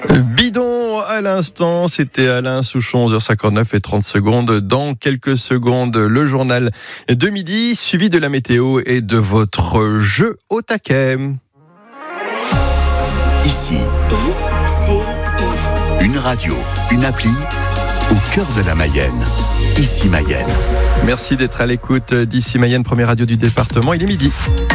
Bidon à l'instant, c'était Alain Souchon, 11h59 et 30 secondes. Dans quelques secondes, le journal de midi, suivi de la météo et de votre jeu au taquet. Ici, une radio, une appli au cœur de la Mayenne. Ici Mayenne. Merci d'être à l'écoute d'Ici Mayenne, première radio du département. Il est midi.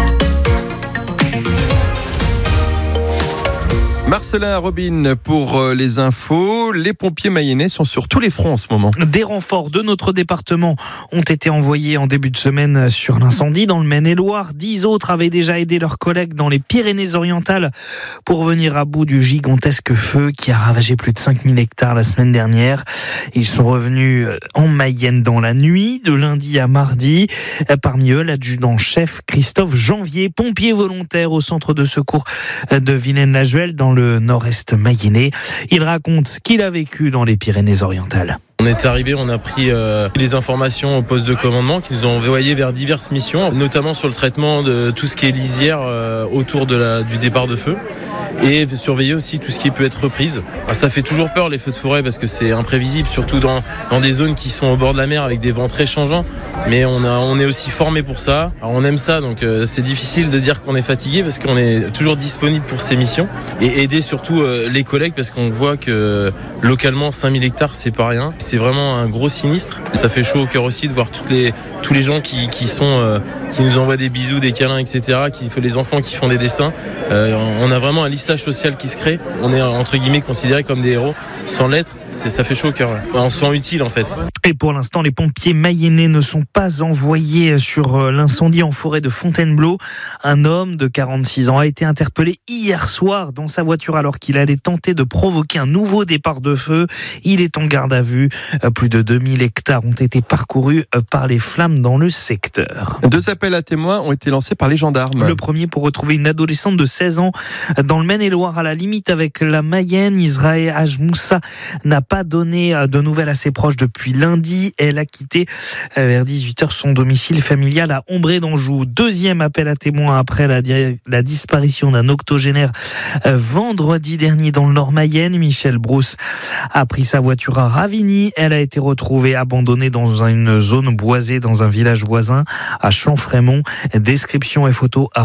Marcelin Robin pour les infos. Les pompiers mayennais sont sur tous les fronts en ce moment. Des renforts de notre département ont été envoyés en début de semaine sur l'incendie dans le Maine-et-Loire. 10 autres avaient déjà aidé leurs collègues dans les Pyrénées-Orientales pour venir à bout du gigantesque feu qui a ravagé plus de 5000 hectares la semaine dernière. Ils sont revenus en Mayenne dans la nuit, de lundi à mardi. Parmi eux, l'adjudant-chef Christophe Janvier, pompier volontaire au centre de secours de Vilaine-la-Juelle dans le nord-est mayennais. Il raconte ce qu'il a vécu dans les Pyrénées-Orientales. On est arrivé, on a pris les informations au poste de commandement qui nous ont envoyé vers diverses missions, notamment sur le traitement de tout ce qui est lisière autour du départ de feu. Et surveiller aussi tout ce qui peut être reprise. Ça fait toujours peur les feux de forêt parce que c'est imprévisible, surtout dans des zones qui sont au bord de la mer avec des vents très changeants. Mais on est aussi formé pour ça. Alors on aime ça, donc c'est difficile de dire qu'on est fatigué parce qu'on est toujours disponible pour ces missions. Et aider surtout les collègues parce qu'on voit que localement 5000 hectares c'est pas rien. C'est vraiment un gros sinistre. Ça fait chaud au cœur aussi de voir tous les gens qui nous envoient des bisous, des câlins, etc. Les enfants qui font des dessins. On a vraiment un lissage social qui se crée. On est entre guillemets considérés comme des héros. Sans l'être, ça fait chaud au cœur. On se sent utile en fait. Et pour l'instant, les pompiers mayennais ne sont pas envoyés sur l'incendie en forêt de Fontainebleau. Un homme de 46 ans a été interpellé hier soir dans sa voiture alors qu'il allait tenter de provoquer un nouveau départ de feu. Il est en garde à vue. Plus de 2000 hectares ont été parcourus par les flammes dans le secteur. 2 appels à témoins ont été lancés par les gendarmes. Le premier pour retrouver une adolescente de 16 ans dans le Maine-et-Loire à la limite avec la Mayenne. Israël Ajmoussa n'a pas donné de nouvelles à ses proches depuis lundi. Elle a quitté vers 18h son domicile familial à Ombré d'Anjou. Deuxième appel à témoins après la disparition d'un octogénaire vendredi dernier dans le Nord-Mayenne. Michel Brousse a pris sa voiture à Ravigny. Elle a été retrouvée abandonnée dans une zone boisée dans un village voisin à Champfrémont. Description et photos à